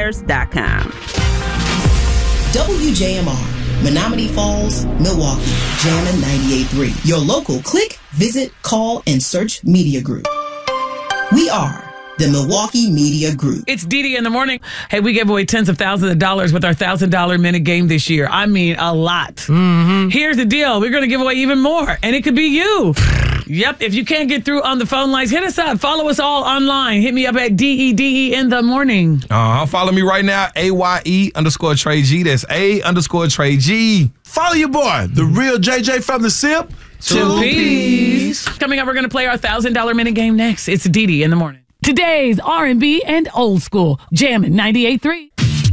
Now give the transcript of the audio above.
Tires.com. WJMR, Menominee Falls, Milwaukee, Jammin' 98.3. Your local click, visit, call, and search media group. We are the Milwaukee Media Group. It's Dee in the morning. Hey, we gave away tens of thousands of dollars with our $1,000 minute game this year. I mean, a lot. Mm-hmm. Here's the deal. We're going to give away even more, and it could be you. Yep. If you can't get through on the phone lines, hit us up. Follow us all online. Hit me up at DEDE in the morning. Follow me right now, AYE_Trey G. That's A_Trey G. Follow your boy, the real JJ from the SIP. Two P's. Coming up, we're going to play our $1,000 minute game next. It's Dee in the morning. Today's R&B and old school. Jammin' 98.3.